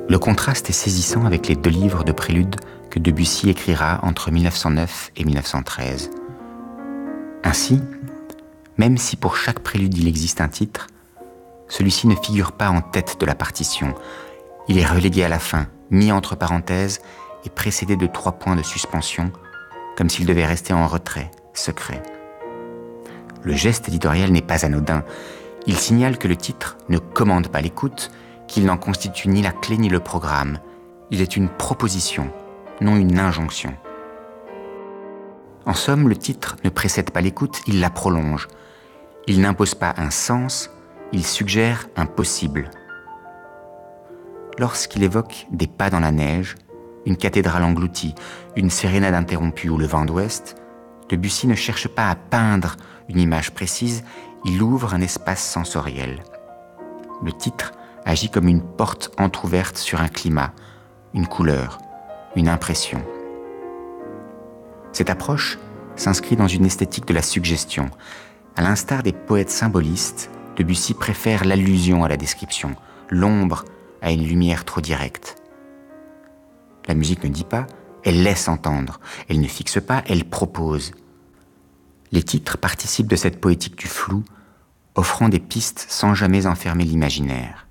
Le contraste est saisissant avec les 2 livres de préludes que Debussy écrira entre 1909 et 1913. Ainsi, même si pour chaque prélude il existe un titre, celui-ci ne figure pas en tête de la partition. Il est relégué à la fin, mis entre parenthèses et précédé de 3 points de suspension, comme s'il devait rester en retrait, secret. Le geste éditorial n'est pas anodin. Il signale que le titre ne commande pas l'écoute, qu'il n'en constitue ni la clé ni le programme. Il est une proposition, non une injonction. En somme, le titre ne précède pas l'écoute, il la prolonge. Il n'impose pas un sens, il suggère un possible. Lorsqu'il évoque des pas dans la neige, une cathédrale engloutie, une sérénade interrompue ou le vent d'ouest, Debussy ne cherche pas à peindre une image précise, il ouvre un espace sensoriel. Le titre agit comme une porte entr'ouverte sur un climat, une couleur, une impression. Cette approche s'inscrit dans une esthétique de la suggestion. À l'instar des poètes symbolistes, Debussy préfère l'allusion à la description, l'ombre à une lumière trop directe. La musique ne dit pas, elle laisse entendre. Elle ne fixe pas, elle propose. Les titres participent de cette poétique du flou, offrant des pistes sans jamais enfermer l'imaginaire.